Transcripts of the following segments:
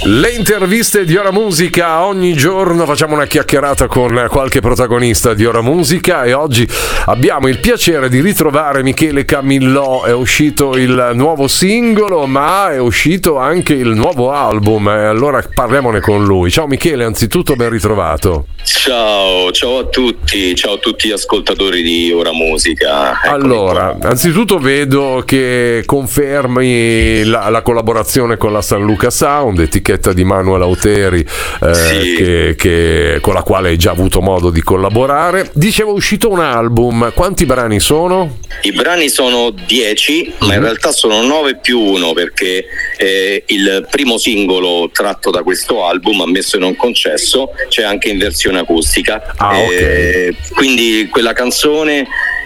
Le interviste di Ora Musica, ogni giorno facciamo una chiacchierata con qualche protagonista di Ora Musica e oggi abbiamo il piacere di ritrovare Michele Camillò. È uscito il nuovo singolo, ma è uscito anche il nuovo album, e allora parliamone con lui. Ciao Michele, anzitutto ben ritrovato. Ciao a tutti gli ascoltatori di Ora Musica. Allora, anzitutto vedo che confermi la collaborazione con la San Luca Sound, etichetta di Manuel Auteri, sì. che con la quale hai già avuto modo di collaborare. Dicevo, è uscito un album, quanti brani sono? I brani sono 10, ma in realtà sono 9 più 1, perché il primo singolo tratto da questo album, Ammesso e non concesso, c'è anche in versione acustica. Okay. Quindi quella canzone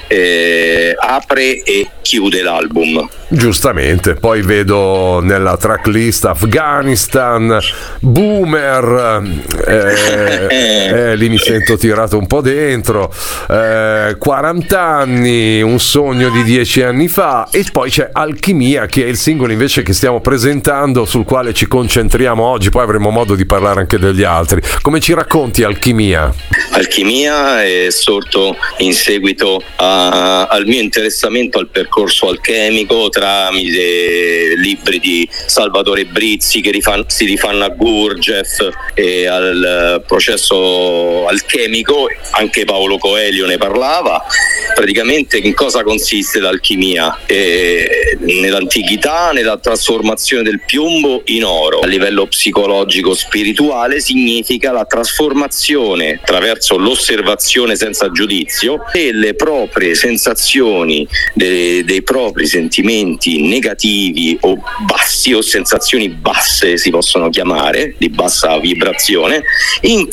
apre e chiude l'album. Giustamente, poi vedo nella tracklist Afghanistan, Boomer, lì mi sento tirato un po' dentro, 40 anni, un sogno di 10 anni fa, e poi c'è Alchimia, che è il singolo invece che stiamo presentando, sul quale ci concentriamo oggi, poi avremo modo di parlare anche degli altri. Come ci racconti Alchimia? Alchimia è sorto in seguito al mio interessamento al percorso alchemico tramite libri di Salvatore Brizzi che si rifanno a Gurdjieff e al processo alchemico. Anche Paolo Coelho ne parlava. Praticamente in cosa consiste l'alchimia? Nell'antichità, nella trasformazione del piombo in oro. A livello psicologico spirituale significa la trasformazione attraverso l'osservazione senza giudizio delle proprie sensazioni, dei propri sentimenti negativi o bassi, o sensazioni basse si possono chiamare, di bassa vibrazione, in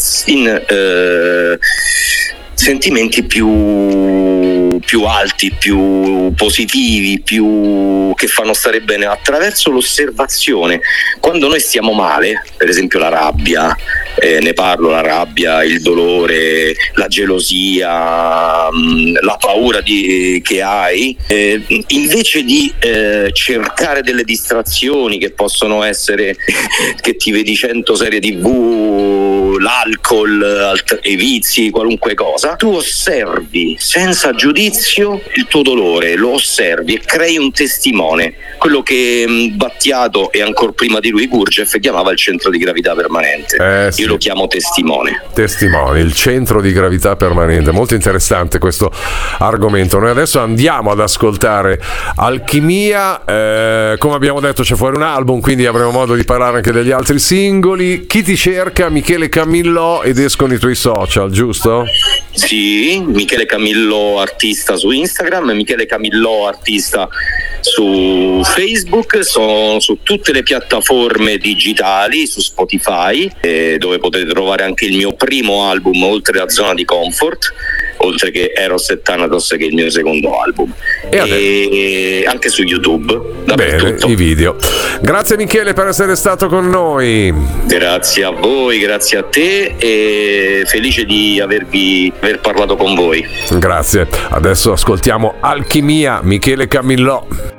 sentimenti più alti, più positivi, più che fanno stare bene attraverso l'osservazione. Quando noi stiamo male, per esempio la rabbia, la rabbia, il dolore, la gelosia, la paura che hai, invece di cercare delle distrazioni che possono essere che ti vedi 100 serie TV, l'alcol, i vizi, qualunque cosa, tu osservi senza giudizio il tuo dolore, lo osservi e crei un testimone, quello che Battiato e ancora prima di lui Gurdjieff chiamava il centro di gravità permanente. Sì. Io lo chiamo testimone, il centro di gravità permanente. Molto interessante questo argomento. Noi adesso andiamo ad ascoltare Alchimia, come abbiamo detto c'è fuori un album, quindi avremo modo di parlare anche degli altri singoli. Chi ti cerca? Michele Camillò, ed escono i tuoi social, giusto? Sì, Michele Camillò artista su Instagram, Michele Camillò artista su Facebook, sono su tutte le piattaforme digitali, su Spotify, dove potete trovare anche il mio primo album, Oltre la zona di comfort, oltre che Eros e Thanatos, che è il mio secondo album, e anche su YouTube, dappertutto. Bene, i video. Grazie Michele per essere stato con noi. Grazie a voi, grazie a te, e felice di aver parlato con voi. Grazie. Adesso ascoltiamo Alchimia, Michele Camillò.